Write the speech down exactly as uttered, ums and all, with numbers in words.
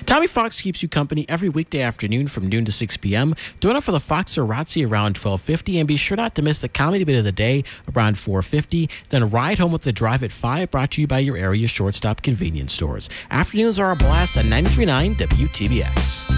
Tommy Fox keeps you company every weekday afternoon from noon to six p.m. Join up for the Fox or Razzie around twelve fifty, and be sure not to miss the comedy bit of the day around four fifty. Then ride home with the drive at five, brought to you by your area shortstop convenience stores. Afternoons are a blast on ninety-three point nine W T B X.